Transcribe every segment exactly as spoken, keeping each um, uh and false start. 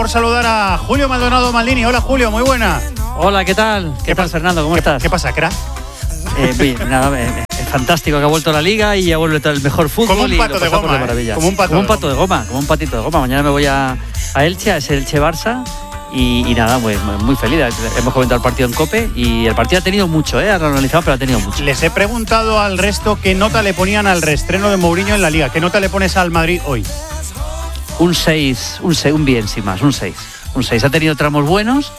Por saludar a Julio Maldonado Maldini. Hola Julio, muy buena. Hola, ¿qué tal? ¿Qué, ¿Qué tal, Fernando? ¿Cómo ¿Qué, estás? ¿Qué pasa, crack? Eh, bien, nada, eh, es fantástico que ha vuelto la Liga y ha vuelto el mejor fútbol. Como un pato de goma, de maravilla. ¿eh? Como un pato, como un pato de, de, goma. de goma, como un patito de goma. Mañana me voy a, a Elche, a ese Elche Barça. Y, y nada, pues muy feliz. Hemos comentado el partido en COPE y el partido ha tenido mucho, ¿eh? Ha analizado, pero ha tenido mucho. Les he preguntado al resto qué nota le ponían al reestreno de Mourinho en la Liga. ¿Qué nota le pones al Madrid hoy? Un seis, un seis, un bien, sin más, un seis. Un seis. Ha tenido tramos buenos,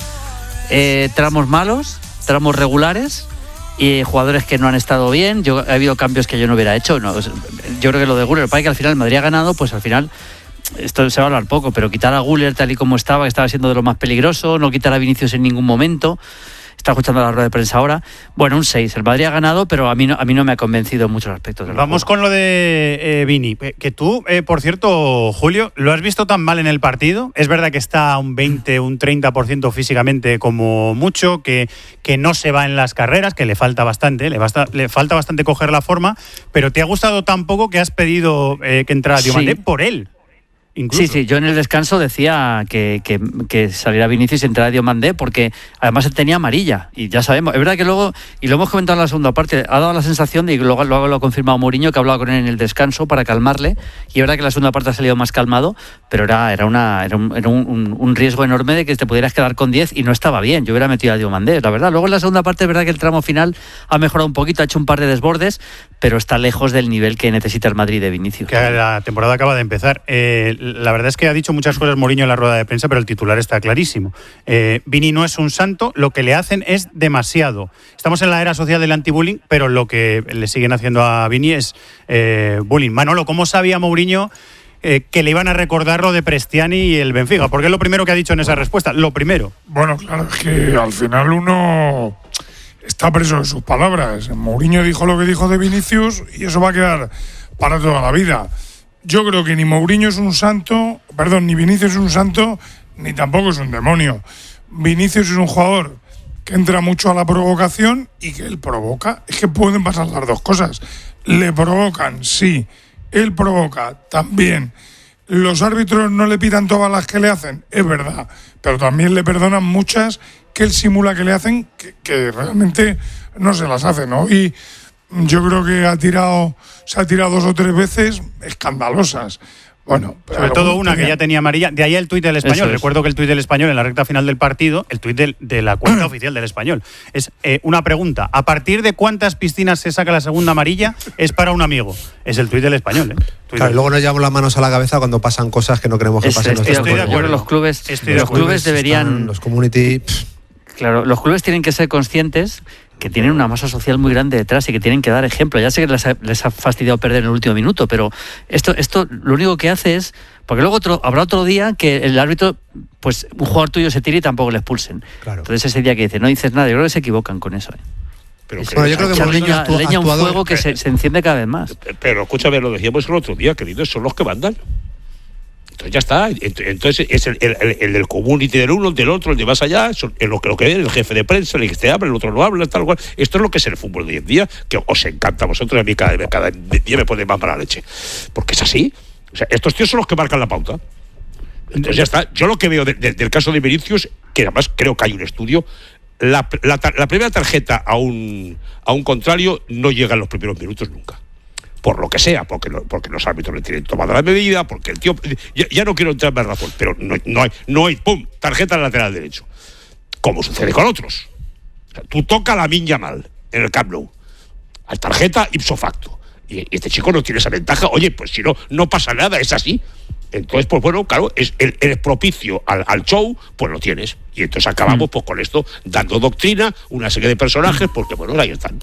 eh, tramos malos, tramos regulares y jugadores que no han estado bien. Yo, ha habido cambios que yo no hubiera hecho. No, yo creo que lo de Güler, para que al final el Madrid ha ganado, pues al final... Esto se va a hablar poco, pero quitar a Güler tal y como estaba, que estaba siendo de lo más peligroso, no quitar a Vinicius en ningún momento. Está escuchando la rueda de prensa ahora. Bueno, un seis. El Madrid ha ganado, pero a mí no, a mí no me ha convencido en muchos aspectos. Vamos con lo de eh, Vini. Que tú, eh, por cierto, Julio, ¿lo has visto tan mal en el partido? Es verdad que está un veinte, un treinta por ciento físicamente como mucho, que, que no se va en las carreras, que le falta bastante, le, basta, le falta bastante coger la forma, pero ¿te ha gustado tan poco que has pedido eh, que entrara Diomandé sí. por él? Incluso. Sí, sí, yo en el descanso decía que, que, que saliera Vinicius y entrara Diomandé porque además él tenía amarilla y ya sabemos, es verdad que luego, y lo hemos comentado en la segunda parte, ha dado la sensación de, y luego, luego lo ha confirmado Mourinho, que ha hablado con él en el descanso para calmarle, y es verdad que en la segunda parte ha salido más calmado, pero era, era, una, era, un, era un, un, un riesgo enorme de que te pudieras quedar con diez y no estaba bien, yo hubiera metido a Diomandé, la verdad. Luego en la segunda parte es verdad que el tramo final ha mejorado un poquito, ha hecho un par de desbordes, pero está lejos del nivel que necesita el Madrid de Vinicius. Que la temporada acaba de empezar. Eh, la verdad es que ha dicho muchas cosas Mourinho en la rueda de prensa, pero el titular está clarísimo. Eh, Vini no es un santo, lo que le hacen es demasiado. Estamos en la era social del anti-bullying, pero lo que le siguen haciendo a Vini es eh, bullying. Manolo, ¿cómo sabía Mourinho eh, que le iban a recordar lo de Prestiani y el Benfica? Porque es lo primero que ha dicho en esa respuesta. Lo primero. Bueno, claro, es que al final uno está preso de sus palabras. Mourinho dijo lo que dijo de Vinicius y eso va a quedar para toda la vida. Yo creo que ni Mourinho es un santo, perdón, ni Vinicius es un santo, ni tampoco es un demonio. Vinicius es un jugador que entra mucho a la provocación y que él provoca. Es que pueden pasar las dos cosas. Le provocan, sí. Él provoca, también. Los árbitros no le pitan todas las que le hacen, es verdad. Pero también le perdonan muchas que él simula que le hacen, que, que realmente no se las hace, ¿no? Y yo creo que ha tirado, se ha tirado dos o tres veces escandalosas. Bueno, sobre todo una tenía... que ya tenía amarilla. De ahí el tuit del Español. Es. Recuerdo que el tuit del Español en la recta final del partido, el tuit de, de la cuenta oficial del Español, es eh, una pregunta. ¿A partir de cuántas piscinas se saca la segunda amarilla? Es para un amigo. Es el tuit del Español, ¿eh? Tuit claro, del... luego nos llevamos las manos a la cabeza cuando pasan cosas que no queremos que es, pasen. Estoy, estoy de acuerdo. Los clubes, estoy los de acuerdo. clubes deberían... Están, los community... Pff. Claro, los clubes tienen que ser conscientes que tienen una masa social muy grande detrás y que tienen que dar ejemplo. Ya sé que les ha, les ha fastidiado perder en el último minuto, pero esto, esto lo único que hace es... Porque luego otro, habrá otro día que el árbitro, pues un jugador tuyo se tire y tampoco le expulsen. Claro. Entonces ese día que dice, no dices nada, yo creo que se equivocan con eso. ¿eh? Pero bueno, yo creo que Mourinho leña, actu- leña un actuado, fuego que se, se enciende cada vez más. Pero escúchame, lo decíamos el otro día, queridos, son los que mandan. Entonces ya está. Entonces es el, el, el, el del community del uno, el del otro, el de más allá, son, lo que lo que es el jefe de prensa, el que te habla, el otro no habla, tal cual. Esto es lo que es el fútbol de hoy en día, que os encanta a vosotros, a mí cada, cada día me pone más mala leche. Porque es así. O sea, estos tíos son los que marcan la pauta. Entonces ya está. Yo lo que veo de, de, del caso de Vinicius, que además creo que hay un estudio, la, la, la primera tarjeta a un, a un contrario no llega en los primeros minutos nunca. Por lo que sea, porque, no, porque los árbitros le tienen tomada la medida, porque el tío... Ya, ya no quiero entrar más razón, pero no, no hay, no hay, pum, tarjeta al lateral derecho. Como sucede con otros. O sea, tú tocas la miña mal en el Camp Nou. Hay tarjeta ipso facto. Y, y este chico no tiene esa ventaja. Oye, pues si no, no pasa nada, es así. Entonces, pues bueno, claro, es el, el propicio al, al show, pues lo tienes. Y entonces acabamos pues con esto, dando doctrina, una serie de personajes, porque bueno, ahí están.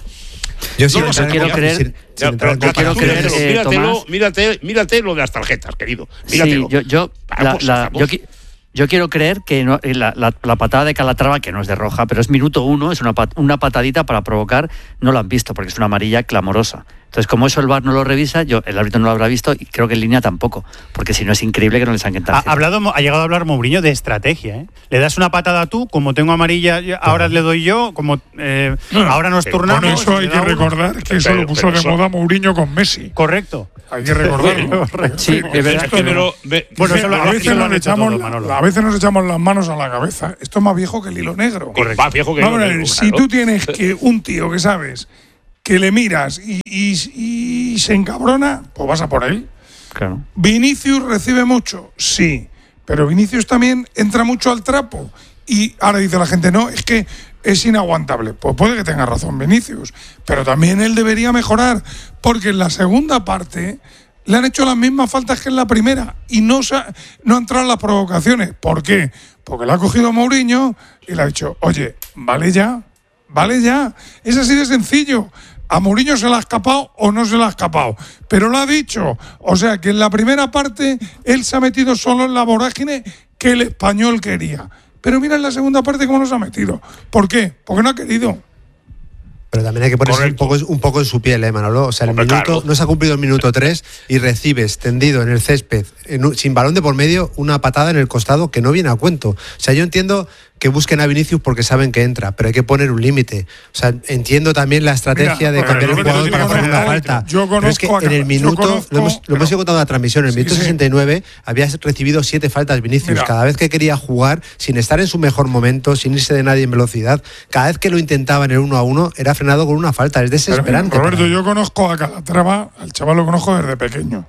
Yo sí no, no, quiero creer, sin, sin pero, pero quiero creer, eh, míratelo, Tomás, mírate, mírate lo de las tarjetas, querido. Míratelo. Sí, yo, yo, ah, la, pues, la, yo, yo quiero creer que no, la, la, la patada de Calatrava, que no es de roja, pero es minuto uno, es una, pat, una patadita para provocar, no lo han visto, porque es una amarilla clamorosa. Entonces, como eso el V A R no lo revisa, yo el árbitro no lo habrá visto y creo que en línea tampoco, porque si no es increíble que no les han Ha, hablado, ha llegado a hablar Mourinho de estrategia, ¿eh? Le das una patada tú, como tengo amarilla, ahora le doy yo, como eh, no, ahora nos turnamos. Con eso hay que recordar uno. que eso lo puso de moda Mourinho con Messi. Correcto. Hay que recordarlo. Sí, es verdad. Esto me lo, me, bueno, eso a, veces nos echamos, todo, a veces nos echamos las manos a la cabeza. Esto es más viejo que el hilo negro. Correcto. Más viejo que el hilo negro. Si claro. tú tienes que un tío que sabes que le miras y, y, y se encabrona, pues vas a por él. Claro. Vinicius recibe mucho, sí, pero Vinicius también entra mucho al trapo. Y ahora dice la gente, no, es que es inaguantable. Pues puede que tenga razón Vinicius, pero también él debería mejorar, porque en la segunda parte le han hecho las mismas faltas que en la primera y no, se ha, no han entrado en las provocaciones. ¿Por qué? Porque le ha cogido Mourinho y le ha dicho, oye, vale ya, vale ya. Es así de sencillo. A Mourinho se le ha escapado o no se le ha escapado, pero lo ha dicho. O sea que en la primera parte él se ha metido solo en la vorágine que el español quería. Pero mira en la segunda parte cómo nos ha metido. ¿Por qué? Porque no ha querido. Pero también hay que ponerse un poco, un poco en su piel, ¿eh, Manolo? O sea, el Hombre, minuto, claro. no se ha cumplido el minuto tres y recibes tendido en el césped, en un, sin balón de por medio, una patada en el costado que no viene a cuento. O sea, yo entiendo que busquen a Vinicius porque saben que entra, pero hay que poner un límite. O sea, entiendo también la estrategia Mira, de cambiar el jugador para hacer una falta. Yo conozco pero es que a, en el minuto, conozco, lo hemos, lo hemos ido contando en la transmisión, en el sí, minuto sí. sesenta y nueve había recibido siete faltas Vinicius. Mira. Cada vez que quería jugar, sin estar en su mejor momento, sin irse de nadie en velocidad, cada vez que lo intentaba en el uno a uno, era frenado con una falta. Es desesperante. Pero, Roberto, para... yo conozco a Calatrava, al chaval lo conozco desde pequeño.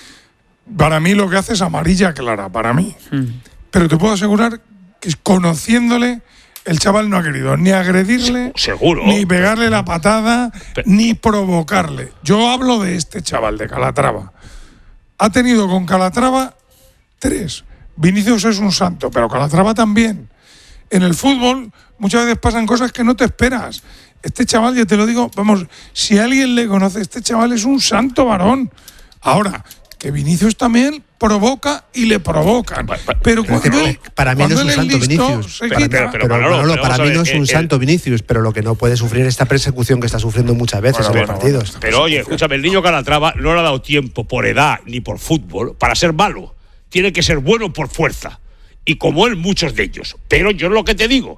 Para mí lo que hace es amarilla clara, para mí. Mm. Pero te puedo asegurar que conociéndole, el chaval no ha querido ni agredirle, seguro, ni pegarle la patada, pero, ni provocarle. Yo hablo de este chaval, de Calatrava. Ha tenido con Calatrava tres. Vinicius es un santo, pero Calatrava también. En el fútbol muchas veces pasan cosas que no te esperas. Este chaval, ya te lo digo, vamos, si alguien le conoce, este chaval es un santo varón. Ahora, que Vinicius también provoca y le provocan. Pero cuando pero él, para mí no es un santo listo, Vinicius. se Pero, quita. pero, pero, pero, Manolo, Manolo, pero para vamos mí a no ver, es un eh, santo eh, Vinicius, pero lo que no puede sufrir esta persecución que está sufriendo muchas veces Bueno, en los bueno, partidos. bueno, Pero oye, escúchame, el niño Calatrava no le ha dado tiempo por edad ni por fútbol para ser malo. Tiene que ser bueno por fuerza. Y como él, muchos de ellos. Pero yo lo que te digo,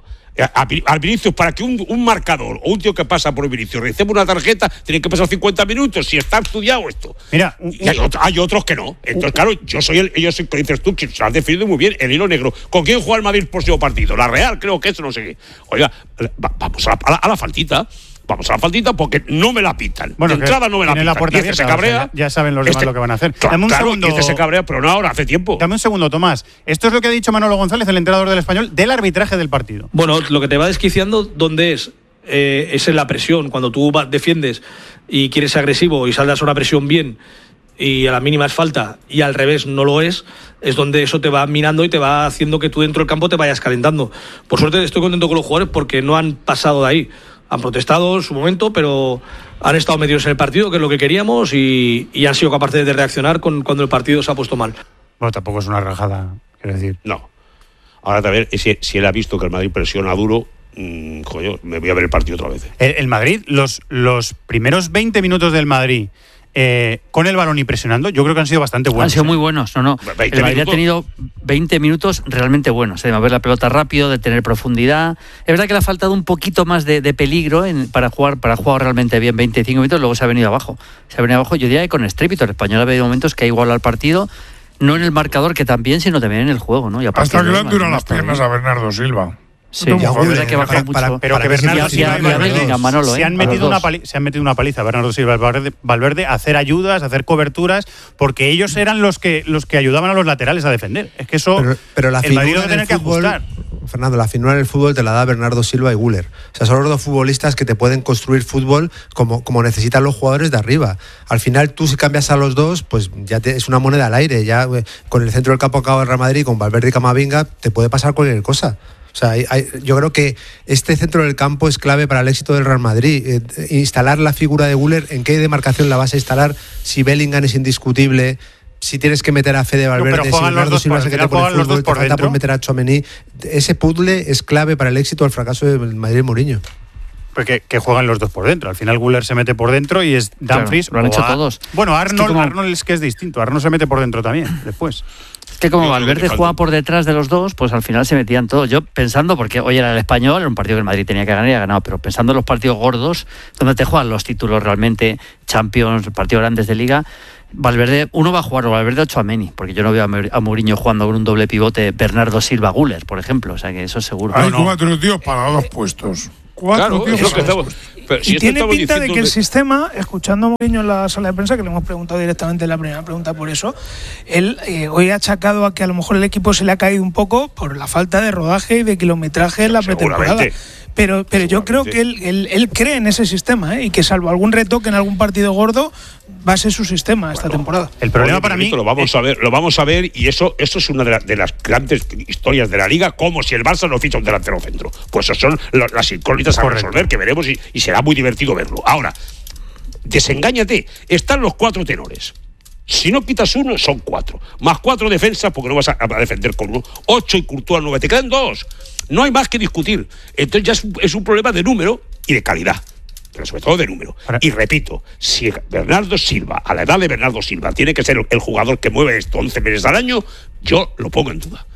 al Vinicius, para que un, un marcador o un tío que pasa por Vinicius reciba una tarjeta, tiene que pasar cincuenta minutos, si está estudiado esto. Mira, y hay, otro, hay otros que no. Entonces, claro, yo soy el, yo soy, dices tú, que se has definido muy bien, el hilo negro. ¿Con quién juega el Madrid el próximo partido? La Real, creo que eso, no sé qué. Oiga, vamos a la, a la, a la faltita. Vamos a la faltita porque no me la pitan. Bueno, de entrada no me la pitan. La puerta y este abierta, se cabrea. o sea, ya, ya saben los demás este, lo que van a hacer. Claro, Dame un claro, segundo. y este se cabrea, pero no ahora, hace tiempo. Dame un segundo, Tomás. Esto es lo que ha dicho Manolo González, el entrenador del Español, del arbitraje del partido. Bueno, lo que te va desquiciando, ¿dónde es? Eh, es en la presión. Cuando tú defiendes y quieres ser agresivo y saldas a una presión bien y a la mínima es falta y al revés no lo es, es donde eso te va minando y te va haciendo que tú dentro del campo te vayas calentando. Por suerte estoy contento con los jugadores porque no han pasado de ahí. Han protestado en su momento, pero han estado metidos en el partido, que es lo que queríamos, y, y han sido capaces de reaccionar con, cuando el partido se ha puesto mal. Bueno, tampoco es una rajada, quiero decir. No. Ahora también, si, si él ha visto que el Madrid presiona duro, mmm, coño, me voy a ver el partido otra vez. El, el Madrid, los, los primeros veinte minutos del Madrid, eh, con el balón y presionando, yo creo que han sido bastante buenos. Han sido ¿eh? muy buenos, no, no. El Madrid ha tenido veinte minutos realmente buenos, de mover la pelota rápido, de tener profundidad. Es verdad que le ha faltado un poquito más de, de peligro en, para jugar para jugar realmente bien veinticinco minutos, luego se ha venido abajo. Se ha venido abajo, yo diría que con estrépito. El Español ha habido momentos que ha igualado al partido, no en el marcador que también, sino también en el juego, ¿no? Y hasta que le han durado las piernas a Bernardo Silva. Sí, ya es verdad que bajó mucho. Para, pero que Bernardo Silva y Valverde Manolo, se, ¿eh? han metido una pali- se han metido una paliza Bernardo Silva y Valverde, Valverde a hacer ayudas, a hacer coberturas, porque ellos eran los que los que ayudaban a los laterales a defender. Es que eso pero, pero la el Madrid va a tener que fútbol, ajustar. Fernando, la finura en el fútbol te la da Bernardo Silva y Güler. O sea, son los dos futbolistas que te pueden construir fútbol como, como necesitan los jugadores de arriba. Al final, tú si cambias a los dos, pues ya te, es una moneda al aire. Ya eh, con el centro del campo acabado del Real Madrid, con Valverde y Camavinga, te puede pasar cualquier cosa. O sea, hay, hay, yo creo que este centro del campo es clave para el éxito del Real Madrid. Eh, instalar la figura de Güler, ¿en qué demarcación la vas a instalar? Si Bellingham es indiscutible, si tienes que meter a Fede Valverde, no, si Bernardo Silva se queda por el fútbol, te falta por meter a Tchouaméni. Ese puzzle es clave para el éxito o el fracaso del Madrid Mourinho. Porque que juegan los dos por dentro. Al final Güler se mete por dentro y es Dumfries. Claro, lo han hecho a, todos. Bueno, Arnold es, como, Arnold es que es distinto. Arnold se mete por dentro también, después. Es que como Valverde jugaba por detrás de los dos, pues al final se metían todos. Yo pensando, porque hoy era el Español, era un partido que el Madrid tenía que ganar y ha ganado, pero pensando en los partidos gordos, donde te juegan los títulos realmente, Champions, partidos grandes de Liga, Valverde, uno va a jugar o Valverde o Tchouaméni, porque yo no veo a Mourinho jugando con un doble pivote Bernardo Silva Güler, por ejemplo, o sea que eso es seguro. Hay no, no. cuatro tíos para dos puestos. Cuatro Claro, tíos es lo que para dos estamos. puestos. Pero si y esto tiene estamos pinta de que el de- sistema, escuchando a Mourinho en la sala de prensa, que le hemos preguntado directamente en la primera pregunta por eso, él eh, hoy ha achacado a que a lo mejor el equipo se le ha caído un poco por la falta de rodaje y de kilometraje en la pretemporada. Seguramente. Pero, pero yo creo que él, él, él cree en ese sistema, ¿eh? Y que salvo algún retoque en algún partido gordo, va a ser su sistema esta temporada. El problema Oye, para mí... Miguelito, lo vamos a ver, lo vamos a ver y eso, eso es una de, la- de las grandes historias de la Liga, como si el Barça no ficha un delantero centro. Pues eso son lo- las incógnitas a Correcto. resolver que veremos y, y será muy divertido verlo. Ahora, desengáñate, están los cuatro tenores. Si no quitas uno, son cuatro. Más cuatro defensas, porque no vas a, a defender con uno. Ocho y Courtois nueve. Te quedan dos. No hay más que discutir. Entonces ya es un, es un problema de número y de calidad. Pero sobre todo de número. Ahora- Y repito, si Bernardo Silva, a la edad de Bernardo Silva, tiene que ser el, el jugador que mueve esto once meses al año, yo lo pongo en duda.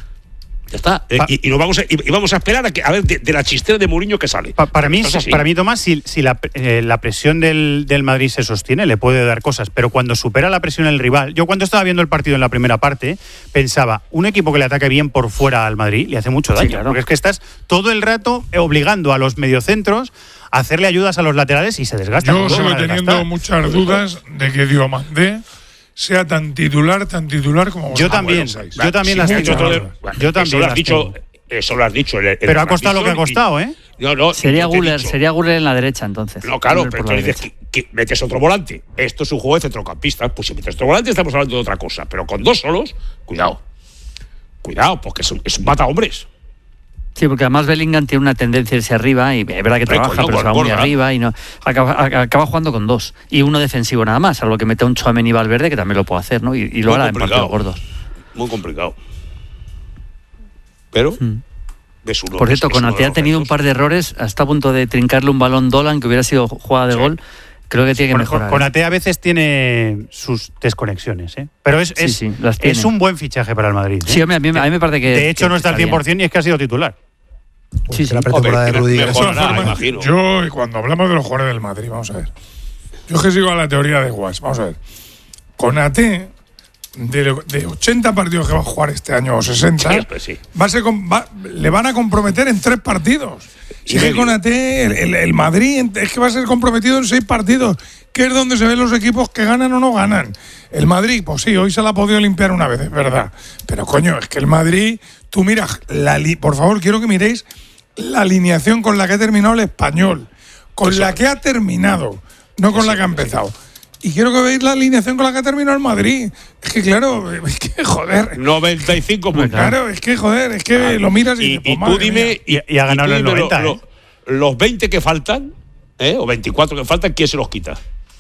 Ya está. Eh, Pa- y, y, nos vamos a, y, y vamos a esperar a, que, a ver de, de la chistera de Mourinho que sale. Pa- para, mí, Esto es así. para mí, Tomás, si, si la, eh, la presión del, del Madrid se sostiene, le puede dar cosas, pero cuando supera la presión el rival, yo cuando estaba viendo el partido en la primera parte, pensaba, un equipo que le ataque bien por fuera al Madrid le hace mucho daño, Sí, claro. porque es que estás todo el rato obligando a los mediocentros a hacerle ayudas a los laterales y se desgastan. Yo Luego sigo van a teniendo desgastar. muchas dudas de que Diomandé sea tan titular, tan titular como Yo vosotros también, pensáis. yo también Sí, las mucho tengo. todo- Yo eso también lo has las dicho, tengo. eso lo has dicho. en el- en Pero la ha costado lo que ha transmisión costado, y- ¿eh? No, no, Sería yo te he Güler, dicho- sería Güler en la derecha entonces. No, claro, Güler pero por la entonces dices que, que metes otro volante. Esto es un juego de centrocampista. Pues si metes otro volante estamos hablando de otra cosa. Pero con dos solos, cuidado. Cuidado, porque es un, es un mata hombres. Sí, porque además Bellingham tiene una tendencia a irse arriba y es verdad que Hombre, trabaja, coño, pero se va muy gorda. arriba y no acaba, acaba jugando con dos y uno defensivo nada más, salvo que mete a un Tchouaméni y Valverde que también lo puede hacer, ¿no? Y, y lo Muy hará en complicado. partidos gordos. Muy complicado. Pero Mm. ves uno. Por cierto, ves uno de Konaté ha los tenido un retos. par de errores, hasta a punto de trincarle un balón Dolan que hubiera sido jugada de Sí. gol. Creo que tiene que Con- mejorar. Con ¿eh? Konaté a veces tiene sus desconexiones, ¿eh? Pero es, Sí, es, sí, las tiene. es un buen fichaje para el Madrid. ¿eh? Sí, hombre, a mí, a mí me parece que. de hecho, que no está al bien. cien por ciento y es que ha sido titular. Pues Sí, que la sí. pretemporada Hombre, de Rudiger. mejor- De todas Mejorará, formas, imagino. yo, cuando hablamos de los jugadores del Madrid, vamos a ver. Yo es que sigo a la teoría de Guas. Vamos a ver. Konaté, de, de ochenta partidos que va a jugar este año o sesenta, Sí, pues sí. va a ser, com- va- le van a comprometer en tres partidos. Si Y es que medio. Konaté, el, el- el Madrid, es que va a ser comprometido en seis partidos, que es donde se ven los equipos que ganan o no ganan. El Madrid, pues sí, hoy se la ha podido limpiar una vez, es verdad. Pero coño, es que el Madrid, tú miras, la li- por favor, quiero que miréis la alineación con la que ha terminado el Español, con la que ha terminado, no con la que ha empezado. Y quiero que veáis la alineación con la que ha terminado el Madrid. Es que claro, es que joder. noventa y cinco puntos. Claro, es que joder, es que lo miras y, Y, dices, y pues, tú madre dime. mía. Y- y ha ganado tú el dime lo- noventa, lo- ¿eh? Los veinte que faltan, ¿eh? O veinticuatro que faltan, ¿quién se los quita?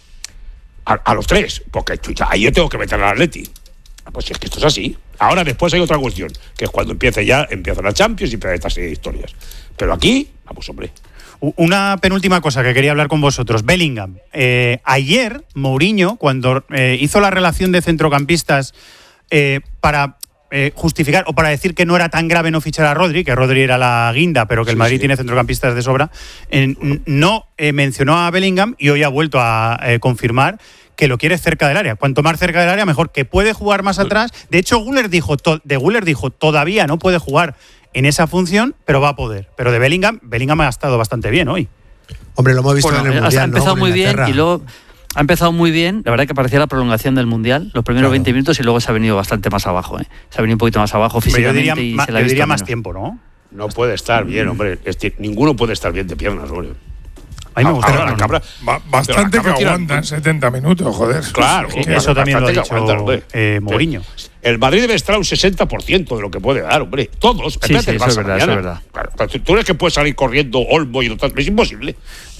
A, a los tres. Porque chucha, ahí yo tengo que meter al Atleti. Pues si es que esto es así. Ahora después hay otra cuestión, que es cuando empiece ya, empieza la Champions y empieza esta serie de historias. Pero aquí, vamos, hombre. U- Una penúltima cosa que quería hablar con vosotros. Bellingham. Eh, ayer, Mourinho, cuando eh, hizo la relación de centrocampistas eh, para eh, justificar o para decir que no era tan grave no fichar a Rodri, que Rodri era la guinda, pero que el Sí, Madrid sí. tiene centrocampistas de sobra, en- n- no eh, mencionó a Bellingham y hoy ha vuelto a eh, confirmar que lo quiere cerca del área. Cuanto más cerca del área, mejor, que puede jugar más atrás. De hecho, Güler dijo, to- de Güler dijo, todavía no puede jugar en esa función, pero va a poder. Pero de Bellingham, Bellingham ha estado bastante bien hoy. Hombre, lo hemos visto Bueno, en el ha- Mundial, ha empezado ¿no? Con muy bien Inglaterra. y luego ha empezado muy bien. La verdad que parecía la prolongación del Mundial, los primeros Claro. veinte minutos y luego se ha venido bastante más abajo. ¿eh? Se ha venido un poquito más abajo Hombre, yo físicamente diría, y ma- se le ha yo visto diría más menos. tiempo, ¿no? No puede estar bien, hombre. Este, ninguno puede estar bien de piernas, hombre. A mí me gusta. Ahora, el la balón. cabra- Ba- pero bastante la cabra que tira- aguantan setenta minutos, joder. Claro, Es que- claro. Eso también lo ha bastante que dicho aguantan, hombre. eh, Mourinho. El Madrid debe estar a un sesenta por ciento de lo que puede dar, hombre. Todos. Sí, Espérate sí, el eso es Barça verdad, eso mañana. es verdad. Claro, tú- tú eres que puedes salir corriendo Olmo y no tal. Es imposible.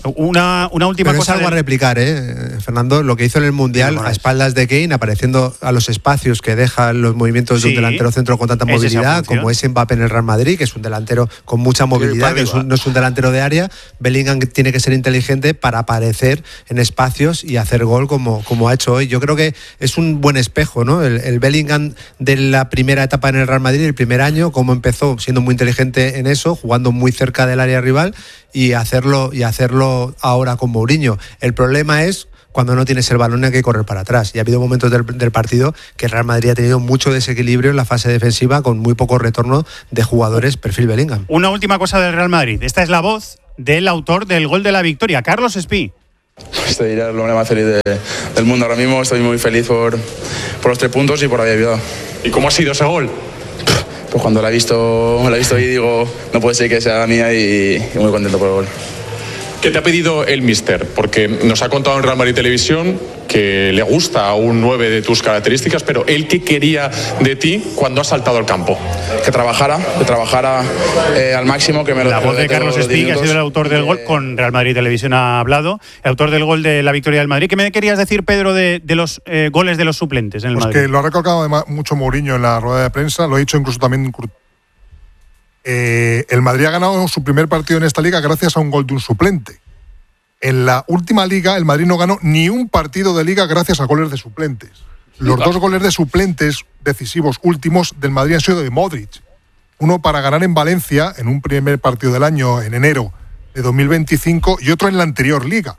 Una, una última Pero cosa. es algo del... a replicar, ¿eh, Fernando? Lo que hizo en el Mundial, a espaldas de Kane, apareciendo a los espacios que dejan los movimientos sí, de un delantero centro con tanta movilidad, como es Mbappé en el Real Madrid, que es un delantero con mucha movilidad, que es un, no es un delantero de área. Bellingham tiene que ser inteligente para aparecer en espacios y hacer gol como, como ha hecho hoy. Yo creo que es un buen espejo, ¿no? El, el Bellingham de la primera etapa en el Real Madrid, el primer año, cómo empezó siendo muy inteligente en eso, jugando muy cerca del área rival, y hacerlo y hacerlo ahora con Mourinho. El problema es cuando no tienes el balón, hay que correr para atrás. Y ha habido momentos del, del partido que el Real Madrid ha tenido mucho desequilibrio en la fase defensiva, con muy poco retorno de jugadores perfil Bellingham. Una última cosa del Real Madrid. Esta es la voz del autor del gol de la victoria, Carlos Espí. Estoy el hombre más feliz de, del mundo ahora mismo. Estoy muy feliz por, por los tres puntos y por haber ayudado. ¿Y cómo ha sido ese gol? Pues cuando la he visto, la he visto y digo, no puede ser que sea mía, y, y muy contento por el gol. ¿Qué te ha pedido el míster? Porque nos ha contado en Real Madrid Televisión que le gusta a un nueve de tus características, pero él, ¿qué quería de ti cuando has saltado al campo? Que trabajara, que trabajara eh, al máximo, que me lo La voz de Carlos Espí, que ha sido el autor del gol, con Real Madrid Televisión ha hablado, el autor del gol de la victoria del Madrid. ¿Qué me querías decir, Pedro, de, de los eh, goles de los suplentes en el pues Madrid? Que lo ha recalcado mucho Mourinho en la rueda de prensa, lo ha dicho incluso también. Eh, el Madrid ha ganado su primer partido en esta liga gracias a un gol de un suplente. En la última liga, el Madrid no ganó ni un partido de liga gracias a goles de suplentes. Los dos goles de suplentes decisivos últimos del Madrid han sido de Modric. Uno para ganar en Valencia, en un primer partido del año, en enero de dos mil veinticinco, y otro en la anterior liga.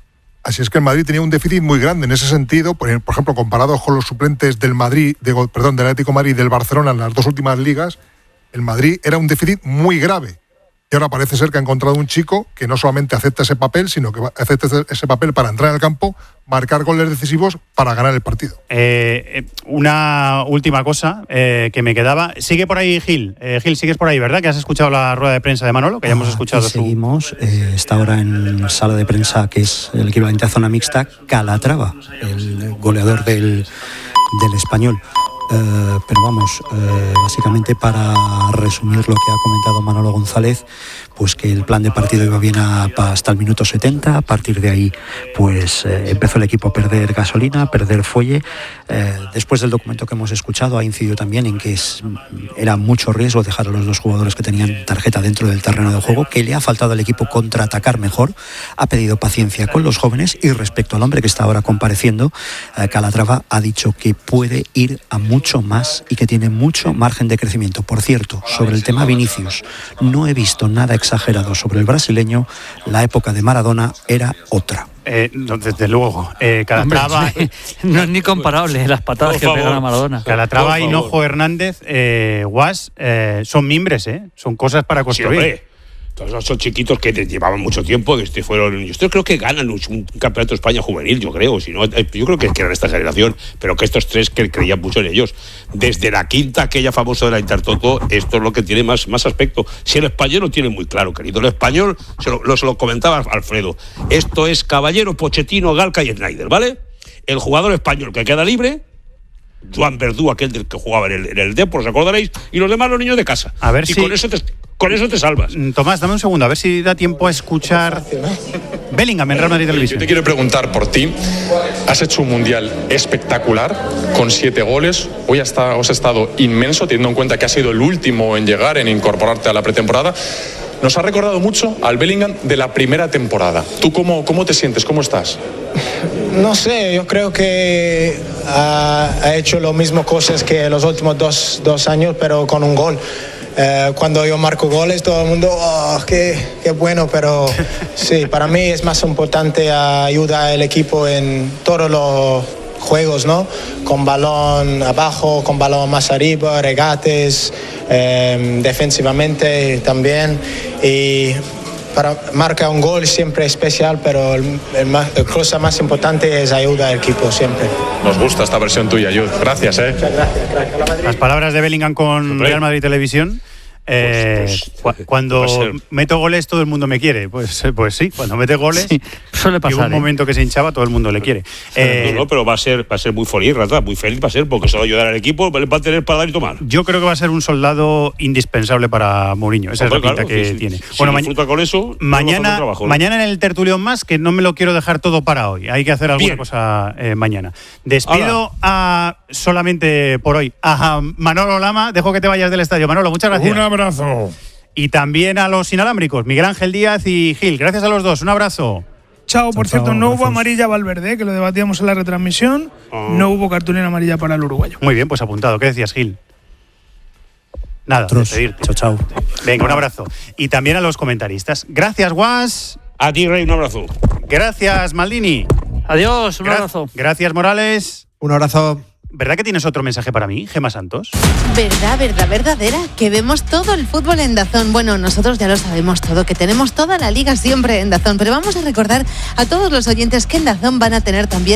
Así es que el Madrid tenía un déficit muy grande en ese sentido, por ejemplo, comparados con los suplentes del Madrid, de, perdón, del Atlético de Madrid y del Barcelona en las dos últimas ligas, el Madrid era un déficit muy grave. Y ahora parece ser que ha encontrado un chico que no solamente acepta ese papel, sino que acepta ese papel para entrar al campo, marcar goles decisivos para ganar el partido. Eh, una última cosa eh, que me quedaba. Sigue por ahí Gil. Eh, Gil, sigues por ahí, ¿verdad? Que has escuchado la rueda de prensa de Manolo, que ya hemos escuchado. Aquí seguimos. Eh, está ahora en sala de prensa, que es el equivalente a zona mixta, Calatrava, el goleador del, del Español. Uh, pero vamos, uh, básicamente para resumir lo que ha comentado Manolo González, pues que el plan de partido iba bien a, hasta el minuto setenta. A partir de ahí pues eh, empezó el equipo a perder gasolina, a perder fuelle. Eh, después del documento que hemos escuchado ha incidido también en que es, era mucho riesgo dejar a los dos jugadores que tenían tarjeta dentro del terreno de juego, que le ha faltado al equipo contraatacar mejor. Ha pedido paciencia con los jóvenes, y respecto al hombre que está ahora compareciendo, eh, Calatrava ha dicho que puede ir a mucho más y que tiene mucho margen de crecimiento. Por cierto, sobre el tema Vinicius, no he visto nada exagerado sobre el brasileño. La época de Maradona era otra. Eh, no, desde luego. Eh, Calatrava. Hombre, no es ni comparable las patadas que pegan a Maradona. Calatrava, Hinojo, Hernández, eh, Guas, eh, son mimbres, ¿eh? Son cosas para construir. Sí, todos son chiquitos que llevaban mucho tiempo, desde fueron, yo creo que ganan un, un campeonato de España juvenil, yo creo, si no, yo creo que, que eran esta generación, pero que estos tres que creían mucho en ellos, desde la quinta aquella famosa de la Intertoto, esto es lo que tiene más, más aspecto. Si el español lo tiene muy claro, querido, el español, se lo, lo, se lo comentaba Alfredo, esto es Caballero, Pochettino, Galca y Snyder, ¿vale? El jugador español que queda libre, Joan Verdú, aquel del que jugaba en el, en el Depor, ¿os acordaréis? Y los demás los niños de casa. A ver y si... con eso te... Con eso te salvas. Tomás, dame un segundo, a ver si da tiempo a escuchar Bellingham en Real Madrid Televisión. Yo te quiero preguntar por ti. Has hecho un mundial espectacular, con siete goles. Hoy has estado inmenso, teniendo en cuenta que has sido el último en llegar, en incorporarte a la pretemporada. Nos ha recordado mucho al Bellingham de la primera temporada. ¿Tú cómo, cómo te sientes? ¿Cómo estás? No sé, yo creo que ha, ha hecho lo mismo cosas que los últimos dos, dos años, pero con un gol. Eh, cuando yo marco goles, todo el mundo, oh, qué, qué bueno, pero sí, para mí es más importante ayudar al equipo en todos los juegos, ¿no? Con balón abajo, con balón más arriba, regates, eh, defensivamente también. Y para marcar un gol siempre es especial, pero el, el más, la cosa más importante es ayudar al equipo siempre. Nos gusta esta versión tuya, Jude. Gracias, ¿eh? Muchas gracias, gracias. Las palabras de Bellingham con Real Madrid Televisión. Eh, Pues- cu- pues, cuando va a ser. meto goles todo el mundo me quiere. Pues, pues sí, cuando mete goles, Sí, suele y hubo pasar. un ¿eh? momento que se hinchaba, todo el mundo le quiere. Eh, no, no, pero va a ser, va a ser muy feliz, Rata, muy feliz va a ser, porque se va a ayudar al equipo, va a tener para dar y tomar. Yo creo que va a ser un soldado indispensable para Mourinho. Esa Hombre, es la pinta claro, que si- tiene. si bueno, ma- disfruta con eso, mañana, no va a hacer trabajo, ¿no? mañana en el tertulión más, que no me lo quiero dejar todo para hoy. Hay que hacer alguna Bien. cosa eh, mañana. Despido a solamente por hoy a Manolo Lama. Dejo que te vayas del estadio. Manolo, muchas gracias. Un abrazo. Y también a los inalámbricos, Miguel Ángel Díaz y Gil. Gracias a los dos. Un abrazo. Chao, por Chao, cierto, chao, no hubo abrazos. amarilla a Valverde, que lo debatíamos en la retransmisión. Ah. No hubo cartulina amarilla para el uruguayo. Muy bien, pues apuntado. ¿Qué decías, Gil? Nada, Otros. despedirte. Chao, chao. Venga, un abrazo. Y también a los comentaristas. Gracias, Guas. A ti, Rey, un abrazo. Gracias, Maldini. Adiós, un Gra- abrazo. Gracias, Morales. Un abrazo. ¿Verdad que tienes otro mensaje para mí, Gemma Santos? Verdad, verdad, verdadera, que vemos todo el fútbol en DAZN. Bueno, nosotros ya lo sabemos todo, que tenemos toda la liga siempre en DAZN, pero vamos a recordar a todos los oyentes que en DAZN van a tener también